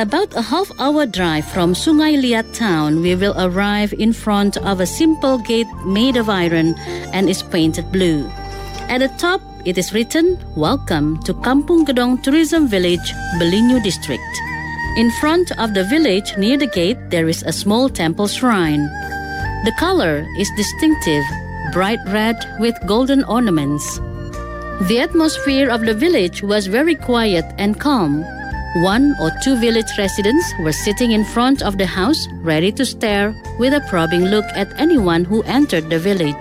About a half-hour drive from Sungai Liat town, we will arrive in front of a simple gate made of iron and is painted blue. At the top, it is written, "Welcome to Kampung Gedong Tourism Village, Belinyu District." In front of the village, near the gate, there is a small temple shrine. The color is distinctive, bright red with golden ornaments. The atmosphere of the village was very quiet and calm. 1 or 2 village residents were sitting in front of the house, ready to stare with a probing look at anyone who entered the village.